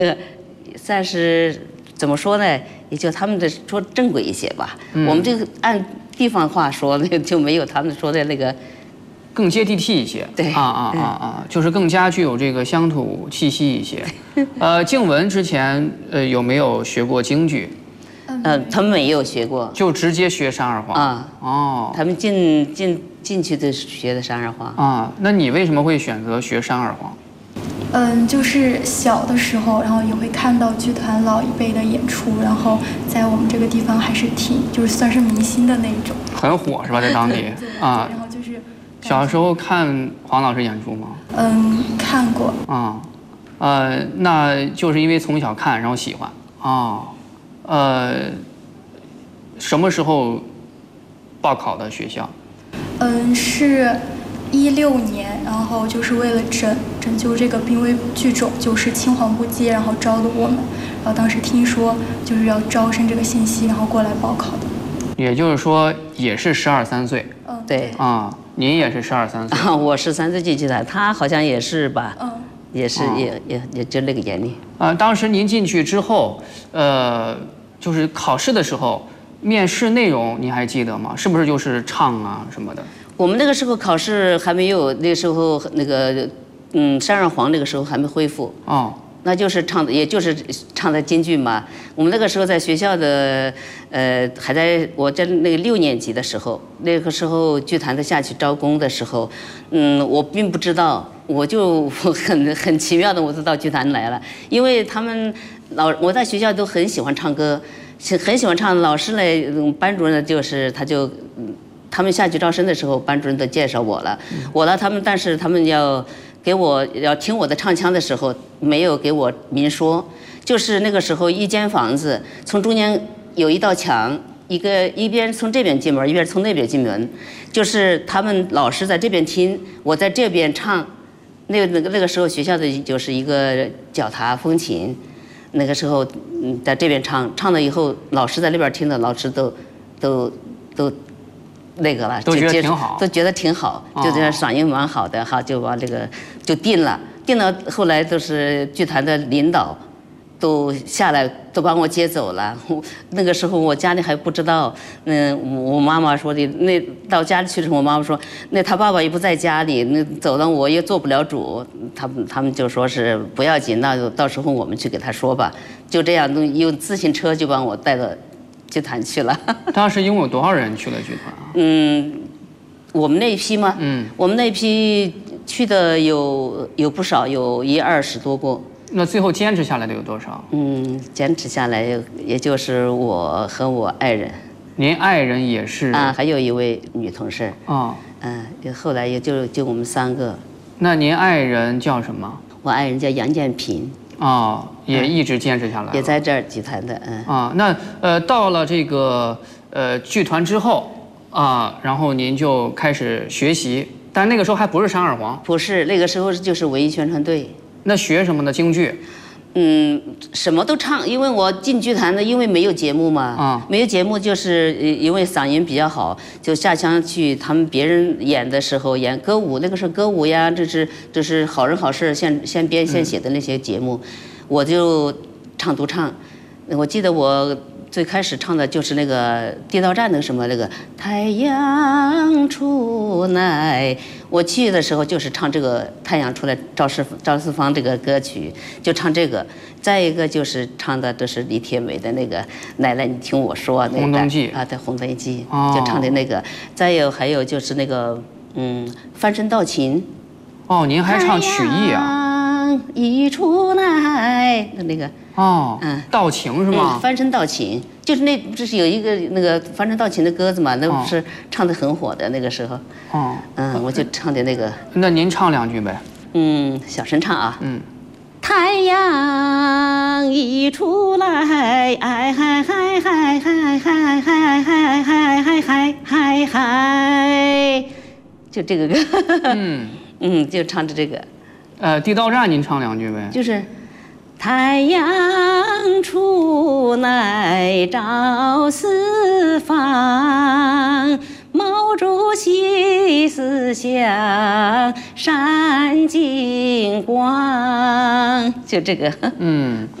算是怎么说呢？也就他们的说正规一些吧。我们这个按地方话说，那就没有他们说的那个更接地气一些。 对就是更加具有这个乡土气息一些。静雯之前有没有学过京剧？ 他们没有学过， 就直接学山二黄啊。 哦， 他们进去的学的山二黄啊。那你为什么会选择学山二黄？ 就是小的时候，然后也会看到剧团老一辈的演出，然后在我们这个地方还是就是算是明星的那种， 很火是吧？在当地啊。 然后就是小时候看黄老师演出吗？ 看过啊。那就是因为从小看，然后喜欢啊。什么时候报考的学校？ 是16年，然后就是为了拯救这个濒危剧种，就是青黄不接，然后招的我们。然后当时听说就是要招生这个信息，然后过来报考的。 也就是说，也是12、13岁。 对啊，您也是12、13岁。 我13岁进去的，他好像也是吧？也是也就那个年龄。 当时您进去之后，就是考试的时候，面试内容您还记得吗？是不是就是唱啊什么的？ 我们那个时候考试还没有，那时候那个山二黄那个时候还没恢复。那就是唱的，也就是唱的京剧嘛。我们那个时候在学校的，还在我在那个6年级的时候，那个时候剧团的下去招工的时候，我并不知道，我就很奇妙的我就到剧团来了，因为他们我在学校都很喜欢唱歌，很喜欢唱，老师呢，班主任就是他们下去招生的时候，班主任都介绍我了，但是他们要听我的唱腔的时候，没有给我明说，就是那个时候一间房子，从中间有一道墙，一边从这边进门，一边从那边进门，就是他们老师在这边听，我在这边唱，那个时候学校的就是一个脚踏风琴，那个时候在这边唱了以后，老师在那边听的，老师都那个了， 都觉得挺好， 都觉得挺好，就这嗓音蛮好的哈，就把这个就定了。后来都是剧团的领导都下来都把我接走了。那个时候我家里还不知道，我妈妈说的，那到家里去的时候，我妈妈说，那他爸爸也不在家里，那走了我也做不了主。他们就说是不要紧，那到时候我们去给他说吧。就这样用自行车就把我带到剧团去了。 当时一共有多少人去了剧团啊？ 我们那一批吗？我们那一批去的有不少，有20多个。 那最后坚持下来的有多少？ 坚持下来也就是我和我爱人。 您爱人也是？ 还有一位女同事。后来也就我们3个。 那您爱人叫什么？ 我爱人叫杨建平。 也一直坚持下来， 也在这儿剧团的。 那到了这个剧团之后然后您就开始学习，但那个时候还不是山二黄。 不是，那个时候就是文艺宣传队。 那学什么呢？京剧？ 什么都唱，因为我进剧团的，因为没有节目嘛。没有节目，就是因为嗓音比较好，就下乡去他们别人演的时候演歌舞，那个是歌舞呀，这是好人好事现编现写的那些节目，我就独唱。我记得我最开始唱的就是那个地道战那个什么那个太阳出来，我去的时候就是唱这个太阳出来，赵四方这个歌曲就唱这个。再一个就是唱的都是李铁美的那个奶奶你听我说那个红灯记对，红灯记就唱的那个。还有就是那个翻身道情。 您还唱曲艺啊？ 一出来那个道情是吗？ 翻身道情就是这是有一个那个翻身道情的歌子嘛，那不是唱的很火的那个时候。我就唱的那个。 那您唱2句呗。 小声唱啊。太阳一出来，哎嗨嗨嗨嗨嗨嗨嗨嗨嗨嗨嗨，就这个歌。就唱着这个。 地道战您唱2句呗。 就是太阳出来照四方，毛主席思想闪金光，就这个。